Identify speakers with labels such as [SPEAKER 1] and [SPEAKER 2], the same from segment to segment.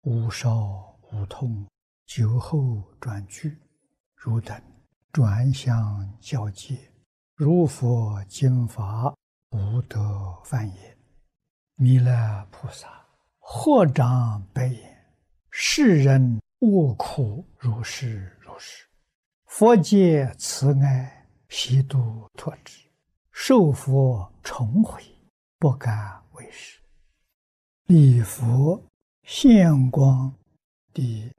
[SPEAKER 1] 无少无痛，酒后转句，汝等转相交接，如佛经法，无得犯也。弥勒菩萨合掌白言：世人恶苦如是如是，佛界慈爱，悉度脱之，受佛重回，不敢为是。礼佛现光第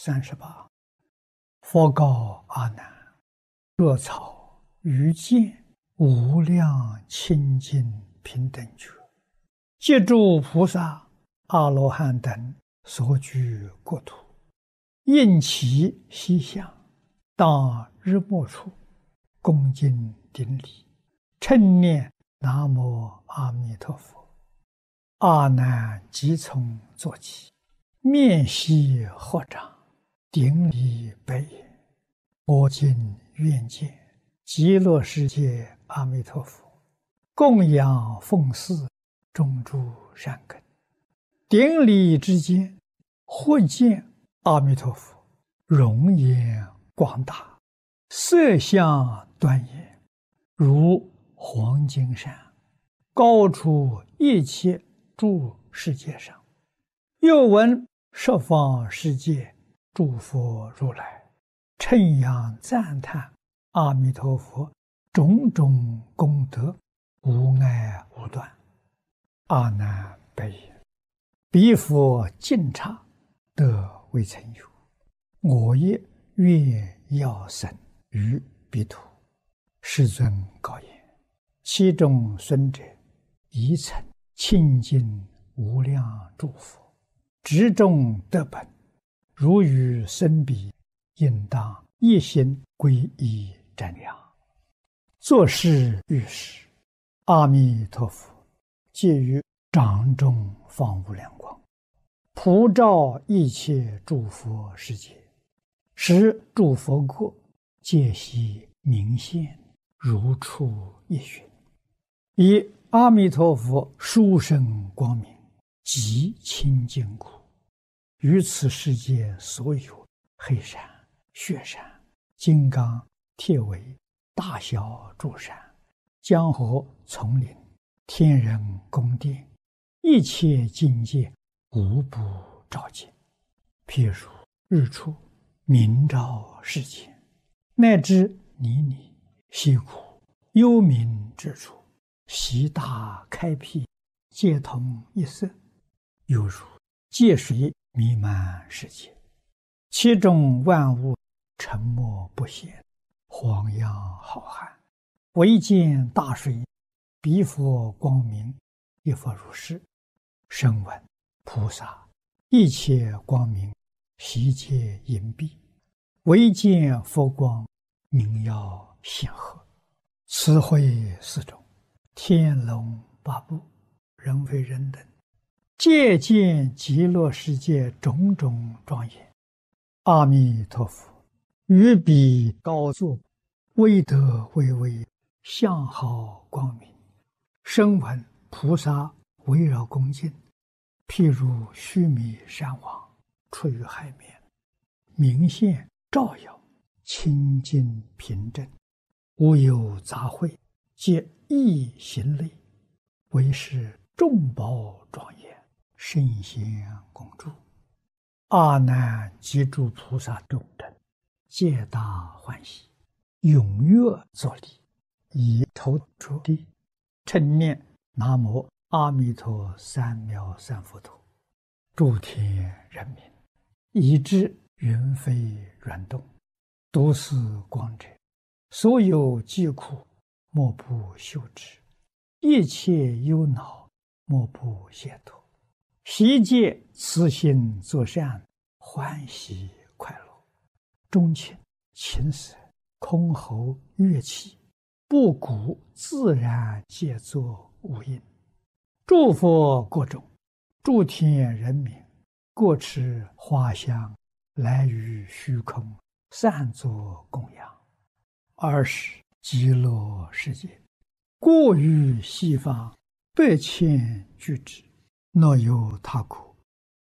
[SPEAKER 1] 38。佛告阿难：若草于见无量清净平等觉，借诸菩萨、阿罗汉等所居国土，应其西向，当日没处，恭敬顶礼，称念南无阿弥陀佛。阿难即从坐起，面悉合掌，顶礼白言：我今愿见极乐世界阿弥陀佛，供养奉祀种诸善根。顶礼之间，或见阿弥陀佛容颜广大，色相端严，如黄金山，高出一切诸世界上。又闻十方世界诸佛如来称扬赞叹阿弥陀佛种种功德，无碍无断。阿难白言：彼佛尽刹，得未曾有。我也愿要生于彼土。世尊告言：其中孙者，宜曾清净无量诸佛，执众得本，如与生彼，应当一心皈依瞻仰。作是遇时，阿弥陀佛借于掌中放无量光，普照一切诸佛世界，使诸佛国皆悉明现，如出一寻。以阿弥陀佛殊胜光明，极清净故，于此世界所有黑山、雪山、金刚、铁围、大小诸山、江河、丛林、天人宫殿，一切境界无不照见。譬如日出明照世间，乃至泥泞、溪谷、幽冥之处，悉大开辟，皆同一色，犹如界水弥漫世界，其中万物沉默不显，荒洋浩瀚，唯见大水，彼佛光明，亦复如是。声闻菩萨一切光明，悉皆隐蔽，唯见佛光，明耀显赫。此会四种，天龙八部，人非人等，皆见极乐世界种种庄严。阿弥陀佛于彼高坐，威德巍巍，相好光明。声闻菩萨围绕恭敬，譬如须弥山王出于海面，明现照耀，清净平正，无有杂秽，皆一行类，为是众宝庄严，圣贤恭祝。阿难及诸菩萨众等，皆大欢喜，踊跃作礼，以头着地，称念南无阿弥陀三藐三菩提。诸天人民，以知云飞软动，读是光者，所有疾苦，莫不休止；一切忧恼，莫不解脱。悉皆慈心作善，欢喜快乐。钟磬、琴瑟、箜篌、乐器，布谷自然皆作无应。诸佛国中，诸天人民，各持花香，来于虚空，散作供养。尔时极乐世界，过于西方，百千俱胝，若有他国，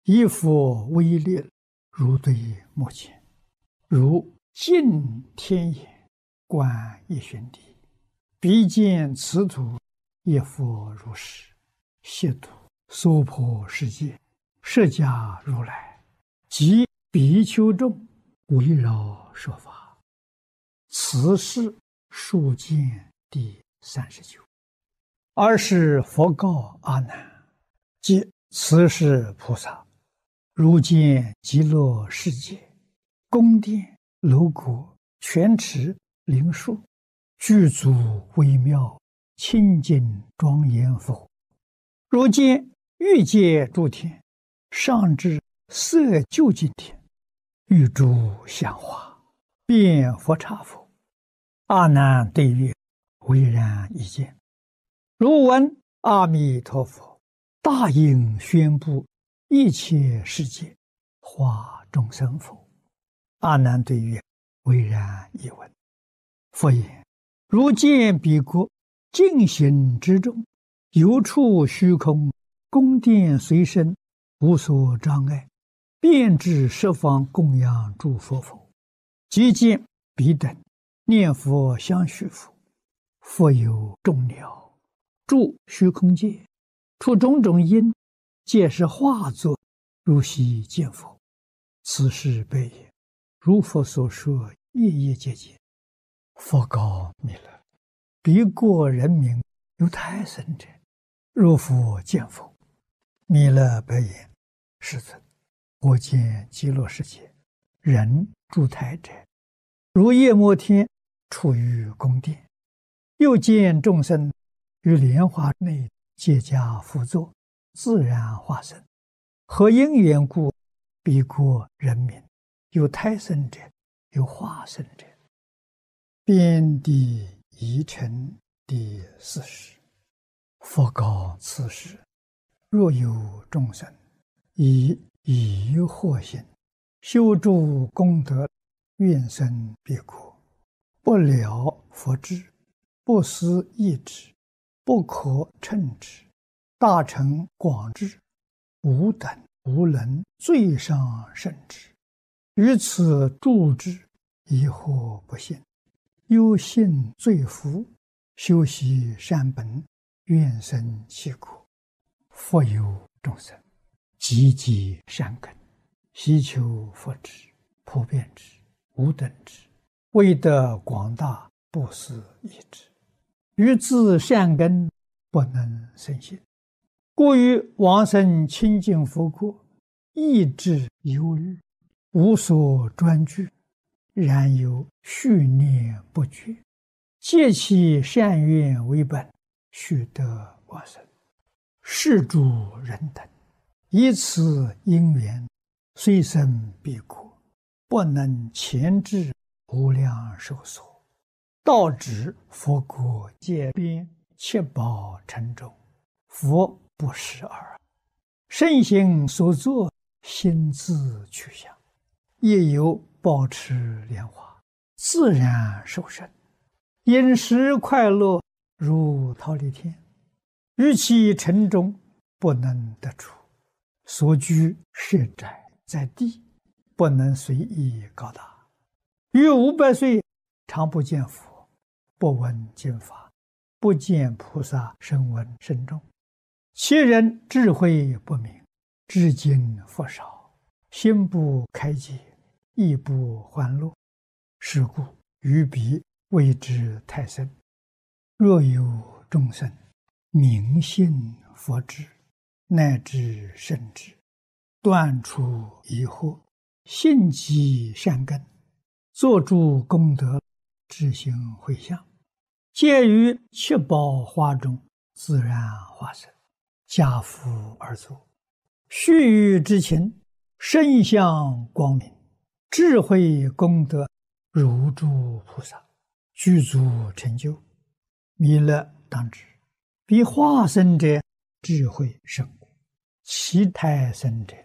[SPEAKER 1] 一佛威力如对目前，如镜天眼，观一玄地，必见此土一佛如是，悉土娑婆世界，释迦如来及比丘众围绕说法。此是数见第39。尔时佛告阿难：即此是菩萨，如见极乐世界，宫殿楼阁、泉池、灵树，具足微妙，清净庄严否？如见欲界诸天，上至色究竟天，欲诸香花，遍佛刹否？阿难对曰：唯然一见。如闻阿弥陀佛大应宣布一切世界化众生否？阿难对曰：唯然一闻。佛言：如见彼国净行之中，有处虚空，宫殿随身，无所障碍，遍至十方供养诸佛否？即见彼等念佛相续否？复有众鸟住虚空界，出种种因，皆是化作，如悉见否？此事悲也。如佛所说，夜夜皆见。佛告弥勒：彼国人民有胎生者，若复见否？弥勒白言：世尊，我见极乐世界人住胎者，如夜摩天处于宫殿，又见众生于莲花内结跏趺坐，自然化身。何因缘故？彼国人民有胎生者，有化身者。遍地疑尘第40。佛告此时：若有众生以疑惑心修诸功德，愿生彼国，不了佛智，不思议之，不可称之，大乘广智，无等无能，最上甚至。于此住之，疑惑不信，忧信罪福，修习善本，愿生其国。复有众生积极善根，希求佛智，普遍之，无等之，为得广大，不思议之。于自善根不能生信，故于往生清净佛国，意志忧虑，无所专具，然有续念不绝，借其善愿为本，须得往生。是诸人等以此因缘，虽生彼国，不能前至无量寿所，到指佛国界边，七宝城中，佛不识耳。身行所作，心自去向，也有保持莲花，自然受生，饮食快乐，如忉利天。于其城中不能得出，所居设宅在地，不能随意高大。于500岁常不见佛，不闻经法，不见菩萨声闻甚众。其人智慧不明，知经佛少，心不开解，意不欢乐。是故于彼谓之胎生。若有众生明信佛智，乃至圣智，断除疑惑，信积善根，作诸功德，知行回向，皆于七宝花中自然化身，家父而坐，须臾之情，身相光明，智慧功德如诸菩萨，具足成就。弥勒当知，彼化身者智慧甚广，其胎生者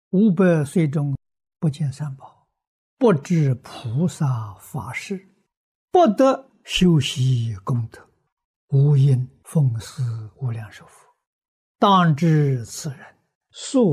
[SPEAKER 1] 500岁中不见三宝，不知菩萨法事，不得修习功德，无因奉事无量寿佛。当知此人素